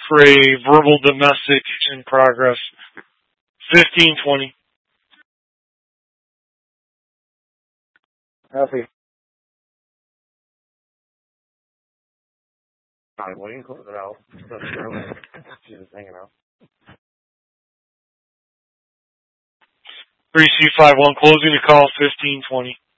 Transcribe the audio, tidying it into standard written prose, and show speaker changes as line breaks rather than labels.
for a verbal domestic in progress. 15-20.
Happy. Alright, well, you can close it out. She's just hanging out.
3C51 closing the call. 15-20.